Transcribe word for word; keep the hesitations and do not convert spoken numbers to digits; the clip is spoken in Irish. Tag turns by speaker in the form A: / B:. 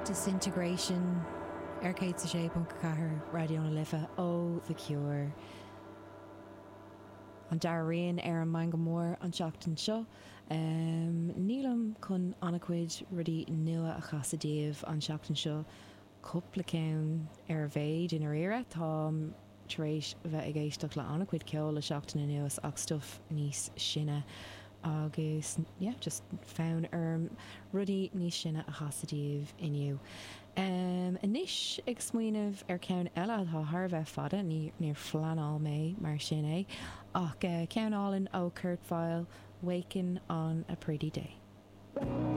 A: Disintegration ar céad sa sé punt chathair radioúna lifa ó The Cure. An dar rion ar an main go mór an seachtain seo. Um, Nílam chun annachcuid rudí nua a chasadíomh an seachtain seo cúpla ceann ar bhéid in ar ire tá taréis bheith ag éisteach le annachcuid ceol le seachtain nuas ach stuff níos sinne agus yeah, just found arm rudí níos sinne a chasadíomh inniu. Um, Inis ag smaoinemh ar ceann eile tá tharbheith fada ní níor flaanál mé mar sin é ach uh, ceann álinn ó Kurt Vile, Waking on a Pretty Day.